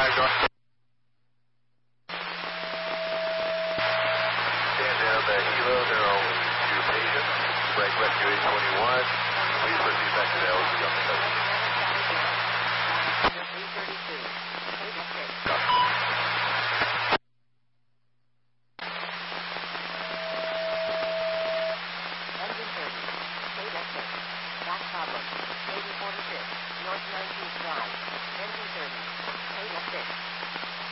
North. Stand down the Hilo, there are only 2 patients. Break rescue 821. Please proceed back to the LC on the coast. 332. Table 6. Engine 30. Table 6. Back problem. Table 46. North 19th Drive. Engine 30. Table 6.